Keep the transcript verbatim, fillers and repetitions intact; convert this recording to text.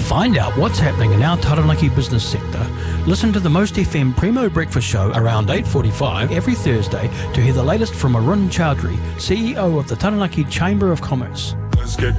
find out what's happening in our Taranaki business sector, listen to the Most F M Primo Breakfast Show around eight forty-five every Thursday to hear the latest from Arun Chowdhury, C E O of the Taranaki Chamber of Commerce. Let's get